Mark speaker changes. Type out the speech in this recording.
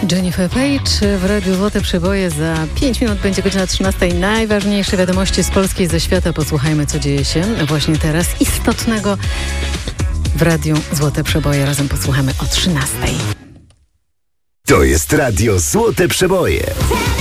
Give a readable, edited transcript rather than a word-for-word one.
Speaker 1: Jennifer Page w Radiu Złote Przeboje. Za 5 minut będzie godzina 13. Najważniejsze wiadomości z Polski i ze świata. Posłuchajmy, co dzieje się właśnie teraz istotnego w Radiu Złote Przeboje. Razem posłuchamy o 13.
Speaker 2: To jest Radio Złote Przeboje.